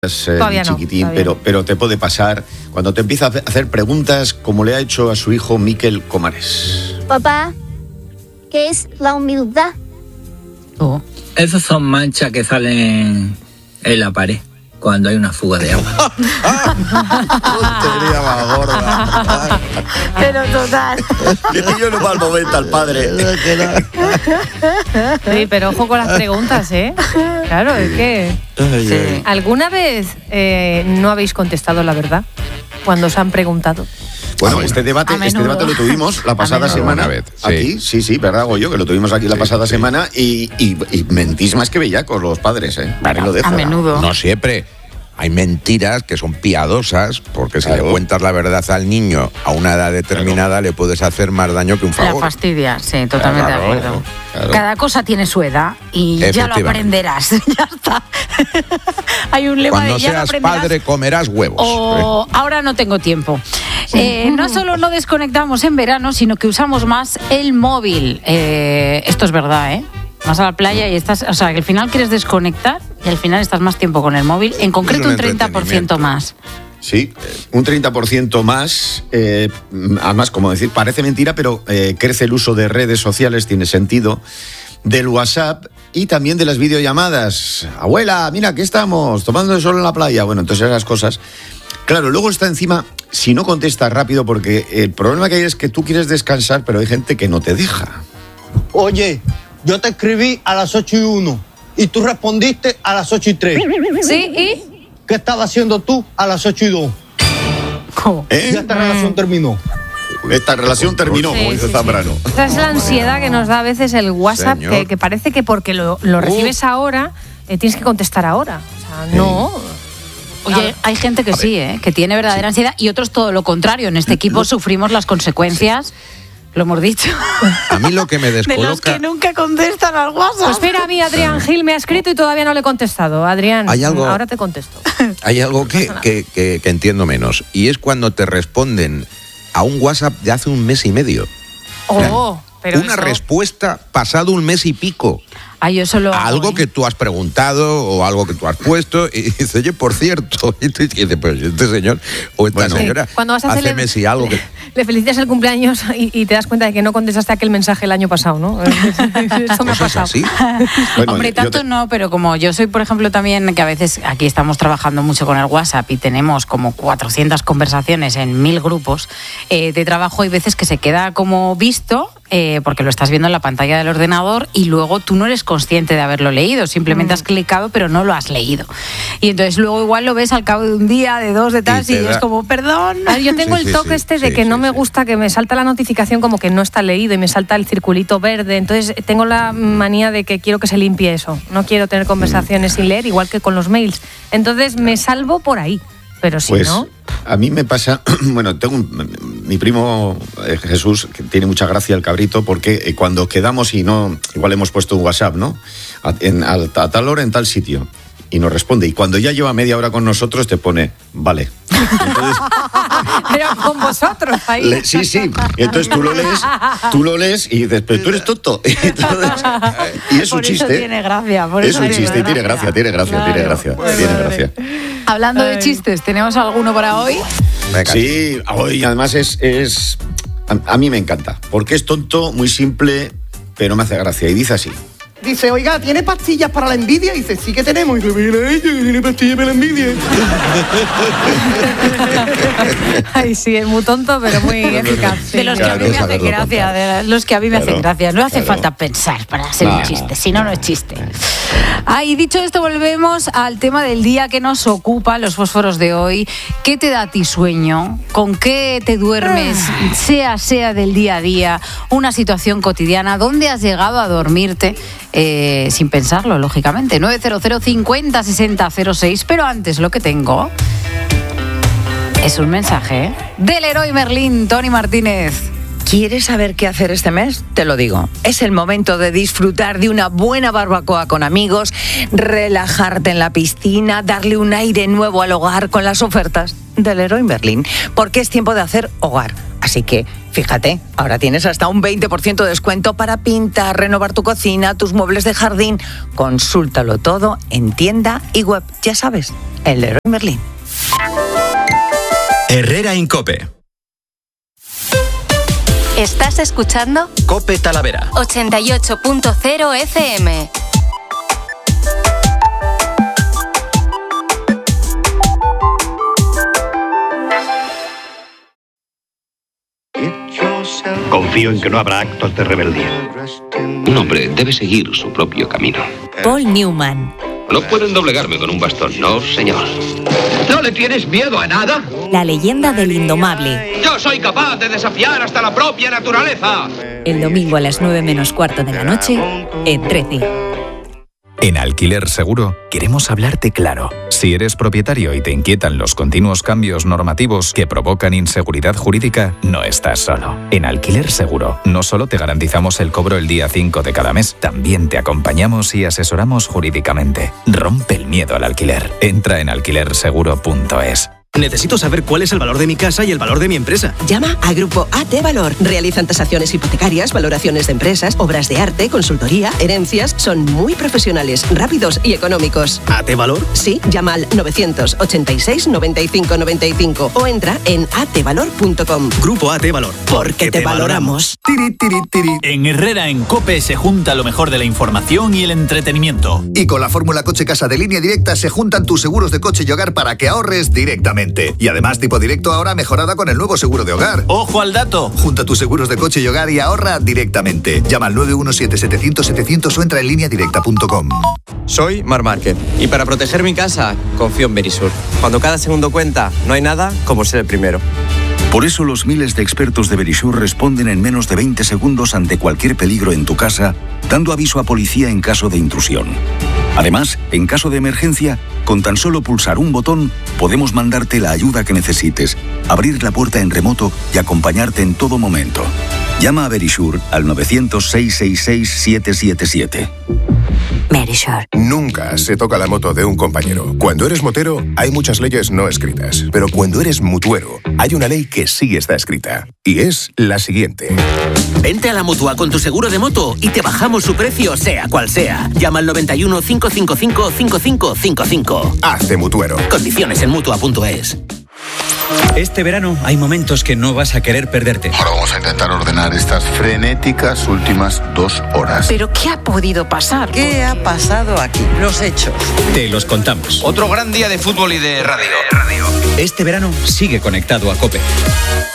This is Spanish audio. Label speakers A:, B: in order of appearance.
A: Todavía no,
B: chiquitín,
A: todavía.
B: pero te puede pasar cuando te empieza a hacer preguntas como le ha hecho a su hijo Miquel Comares.
C: Papá, ¿qué es la humildad?
D: Esas son manchas que salen en la pared cuando hay una fuga de agua.
B: Tontería más gorda.
A: Pero total.
B: Yo no va al momento al padre.
A: Sí, pero ojo con las preguntas, ¿eh? Claro, es que...
E: Sí.
A: ¿Alguna vez no habéis contestado la verdad cuando os han preguntado?
B: Bueno, este debate lo tuvimos la pasada semana.
E: Vez, sí.
B: Aquí, sí, ¿verdad, Goyo? Que lo tuvimos aquí la pasada semana y mentís más que bellacos los padres, ¿eh?
E: Bueno,
B: Lo dejo.
F: A menudo.
E: No siempre. Hay mentiras que son piadosas, porque si le cuentas la verdad al niño a una edad determinada le puedes hacer más daño que un
F: La
E: favor.
F: fastidia, sí, totalmente
E: Claro,
F: de acuerdo.
E: claro.
F: Cada cosa tiene su edad y ya lo aprenderás. Ya está. Hay un lema
E: Cuando
F: de ya lo
E: seas
F: aprenderás.
E: padre comerás huevos.
F: O ahora no tengo tiempo. No solo no desconectamos en verano, sino que usamos más el móvil. Esto es verdad, ¿eh? Vas a la playa y estás... O sea, que al final quieres desconectar y al final estás más tiempo con el móvil. En concreto un 30% más.
B: Sí, un 30% más. Además, como decir, parece mentira, pero crece el uso de redes sociales, tiene sentido. Del WhatsApp y también de las videollamadas. Abuela, mira, aquí estamos, tomando el sol en la playa. Bueno, entonces esas cosas. Claro, luego está encima, si no contestas rápido, porque el problema que hay es que tú quieres descansar, pero hay gente que no te deja.
G: Oye, yo te escribí a las 8:01 y tú respondiste a las 8:03.
F: ¿Sí? ¿Y?
G: ¿Qué estabas haciendo tú a las 8:02?
F: ¿Cómo?
G: Ya esta relación terminó.
B: Esta relación terminó,
A: Sí,
B: como dice
A: sí,
B: Zambrano.
A: Esa es la ansiedad que nos da a veces el WhatsApp,
E: Señor.
A: que parece que porque lo recibes ahora, tienes que contestar ahora. O sea, no...
F: Oye, hay gente que sí, que tiene verdadera ansiedad y otros todo lo contrario. En este equipo sufrimos las consecuencias, lo hemos dicho,
E: A mí lo que me
F: de los
E: descoloca...
F: que nunca contestan al WhatsApp.
A: Pues mira, a mí Adrián Gil me ha escrito y todavía no le he contestado. Adrián,
E: Hay algo-
A: ahora te contesto.
E: Hay algo que entiendo menos, y es cuando te responden a un WhatsApp de hace un mes y medio.
A: Oh, pero
E: Una
A: eso-
E: respuesta pasado un mes y pico.
F: Ay, yo solo hago,
E: Algo que tú has preguntado o algo que tú has puesto y dices, oye, por cierto, y tú dices, pues este señor o esta
B: Bueno,
E: señora
A: Cuando vas a
E: hace
A: hacerle-
E: mes y algo que...
A: Le felicitas el cumpleaños y te das cuenta de que no contestaste aquel mensaje el año pasado, ¿no? Eso me ha
E: ¿Cosas
A: pasado.
E: así?
B: Bueno,
F: Hombre,
B: yo
F: tanto
B: te-
F: no, pero como yo soy, por ejemplo, también, que a veces aquí estamos trabajando mucho con el WhatsApp y tenemos como 400 conversaciones en 1000 grupos de trabajo, hay veces que se queda como visto, porque lo estás viendo en la pantalla del ordenador y luego tú no eres consciente de haberlo leído, simplemente has clicado pero no lo has leído. Y entonces luego igual lo ves al cabo de un día, de dos, de tal,
E: Y te
F: y
E: da-
F: es como, perdón.
A: A ver, yo tengo
E: Sí,
A: el
E: sí,
A: toque
E: sí,
A: de
E: sí,
A: que no
E: sí,
A: me
E: sí.
A: gusta que me salta la notificación como que no está leído y me salta el circulito verde. Entonces tengo la manía de que quiero que se limpie eso. No quiero tener conversaciones sin leer, igual que con los mails. Entonces me salvo por ahí. Pero si
B: Pues
A: no...
B: a mí me pasa, bueno, mi primo Jesús, que tiene mucha gracia el cabrito, porque cuando quedamos y no, igual hemos puesto un WhatsApp, ¿no? A tal hora en tal sitio. Y nos responde. Y cuando ya lleva media hora con nosotros te pone, vale. Entonces,
A: Pero con vosotros ahí.
B: sí. Entonces tú lo lees y dices, pero tú eres tonto. Entonces, y es un
F: Por eso
B: chiste.
F: tiene gracia. Por
B: Es
F: eso
B: un
F: tiene
B: chiste y tiene gracia. Tiene gracia.
F: Hablando de chistes, ¿tenemos alguno para hoy?
E: Venga.
B: Sí, hoy además es a mí me encanta, porque es tonto, muy simple, pero me hace gracia. Y dice así.
H: Dice, oiga, ¿tiene pastillas para la envidia? Y dice, sí que tenemos. Y dice, mira ella, tiene pastillas para la envidia.
A: Ay, sí, es muy tonto, pero muy eficaz. Sí.
F: De los que a mí
B: Claro,
F: me hacen
B: saberlo
F: gracia,
B: contar.
F: de los que a mí me hacen
B: Claro,
F: gracia. No hace
B: claro.
F: falta pensar para ser un
B: No.
F: chiste, si no, no es chiste. Y dicho esto, volvemos al tema del día que nos ocupa, los fósforos de hoy. ¿Qué te da a ti sueño? ¿Con qué te duermes? Sea del día a día, una situación cotidiana. ¿Dónde has llegado a dormirte? Sin pensarlo, lógicamente. 900 50 60 06. Pero antes lo que tengo es un mensaje del Leroy Merlin, Tony Martínez.
I: ¿Quieres saber qué hacer este mes? Te lo digo. Es el momento de disfrutar de una buena barbacoa con amigos, relajarte en la piscina, darle un aire nuevo al hogar con las ofertas del Leroy Merlin. Porque es tiempo de hacer hogar. Así que, fíjate, ahora tienes hasta un 20% de descuento para pintar, renovar tu cocina, tus muebles de jardín. Consúltalo todo en tienda y web. Ya sabes, el Leroy Merlin.
J: Herrera en COPE.
K: ¿Estás escuchando?
J: COPE Talavera.
K: 88.0 FM.
L: Confío en que no habrá actos de rebeldía.
M: Un hombre debe seguir su propio camino.
N: Paul Newman.
M: No pueden doblegarme con un bastón, no, señor.
L: ¿No le tienes miedo a nada?
N: La leyenda del indomable.
M: Yo soy capaz de desafiar hasta la propia naturaleza.
N: El domingo a las 9:15 de la noche, en 13.
O: En Alquiler Seguro queremos hablarte claro. Si eres propietario y te inquietan los continuos cambios normativos que provocan inseguridad jurídica, no estás solo. En Alquiler Seguro no solo te garantizamos el cobro el día 5 de cada mes, también te acompañamos y asesoramos jurídicamente. Rompe el miedo al alquiler. Entra en alquilerseguro.es.
P: Necesito saber cuál es el valor de mi casa y el valor de mi empresa.
Q: Llama a Grupo AT Valor. Realizan tasaciones hipotecarias, valoraciones de empresas, obras de arte, consultoría, herencias. Son muy profesionales, rápidos y económicos.
P: ¿AT Valor?
Q: Sí, llama al 986 95 95 o entra en atvalor.com.
P: Grupo AT Valor.
Q: Porque te valoramos.
R: Tiri, tiri, tiri. En Herrera en COPE se junta lo mejor de la información y el entretenimiento.
S: Y con la fórmula Coche Casa de Línea Directa se juntan tus seguros de coche y hogar para que ahorres directamente. Y además Tipo Directo ahora mejorada con el nuevo seguro de hogar.
R: ¡Ojo al dato!
S: Junta tus seguros de coche y hogar y ahorra directamente. Llama al 917-700-700 o entra en lineadirecta.com.
T: Soy Mar Márquez y para proteger mi casa confío en Verisur. Cuando cada segundo cuenta, no hay nada como ser el primero.
U: Por eso los miles de expertos de Verisur responden en menos de 20 segundos ante cualquier peligro en tu casa, dando aviso a policía en caso de intrusión. Además, en caso de emergencia, con tan solo pulsar un botón, podemos mandarte la ayuda que necesites, abrir la puerta en remoto y acompañarte en todo momento. Llama a Verisur al 900-666-777.
N: Verisur.
V: Nunca se toca la moto de un compañero. Cuando eres motero, hay muchas leyes no escritas. Pero cuando eres mutuero, hay una ley que sí está escrita. Y es la siguiente.
W: Vente a la Mutua con tu seguro de moto y te bajamos su precio, sea cual sea. Llama al 91 555 5555.
V: Hazte mutuero.
W: Condiciones en Mutua.es.
X: Este verano hay momentos que no vas a querer perderte.
Y: Ahora vamos a intentar ordenar estas frenéticas últimas 2 horas.
I: ¿Pero qué ha podido pasar?
Z: ¿Qué ha pasado aquí? Los hechos.
X: Te los contamos.
M: Otro gran día de fútbol y de radio.
X: Este verano sigue conectado a COPE.